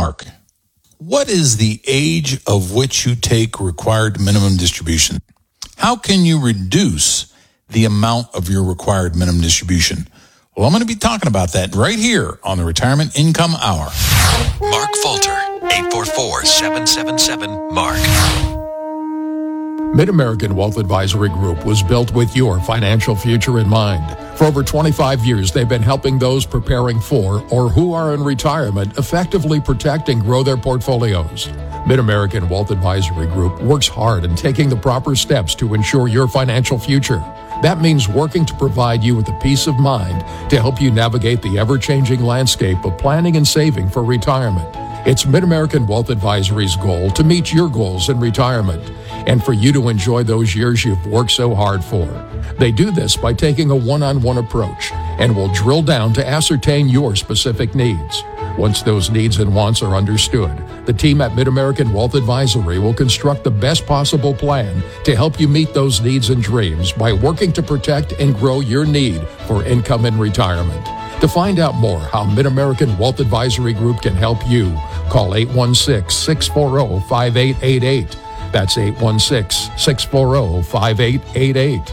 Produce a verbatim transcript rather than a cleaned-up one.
Mark, what is the age of which you take required minimum distribution? How can you reduce the amount of your required minimum distribution? Well, I'm going to be talking about that right here on the Retirement Income Hour. Mark Falter, eight four four, seven seven seven, MARK. Mid-American Wealth Advisory Group was built with your financial future in mind. For over twenty-five years, they've been helping those preparing for or who are in retirement effectively protect and grow their portfolios. Mid-American Wealth Advisory Group works hard in taking the proper steps to ensure your financial future. That means working to provide you with the peace of mind to help you navigate the ever-changing landscape of planning and saving for retirement. It's Mid-American Wealth Advisory's goal to meet your goals in retirement and for you to enjoy those years you've worked so hard for. They do this by taking a one-on-one approach and will drill down to ascertain your specific needs. Once those needs and wants are understood, the team at Mid-American Wealth Advisory will construct the best possible plan to help you meet those needs and dreams by working to protect and grow your need for income in retirement. To find out more how Mid-American Wealth Advisory Group can help you, call eight one six, six four zero, five eight eight eight. That's eight one six, six four zero, five eight eight eight.